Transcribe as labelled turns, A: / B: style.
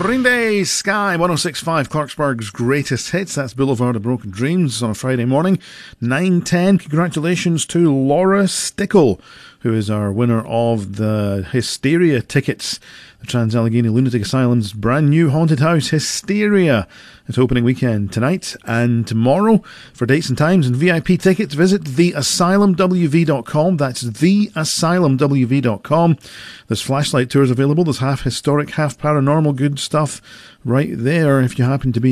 A: Green Day, Sky, 106.5, Clarksburg's greatest hits. That's Boulevard of Broken Dreams on a Friday morning, 9:10. Congratulations to Laura Stickle, who is our winner of the Hysteria tickets. The Trans-Allegheny Lunatic Asylum's brand new haunted house, Hysteria. It's opening weekend tonight and tomorrow. For dates and times and VIP tickets, visit theasylumwv.com. That's theasylumwv.com. There's flashlight tours available. There's half historic, half paranormal good stuff right there if you happen to be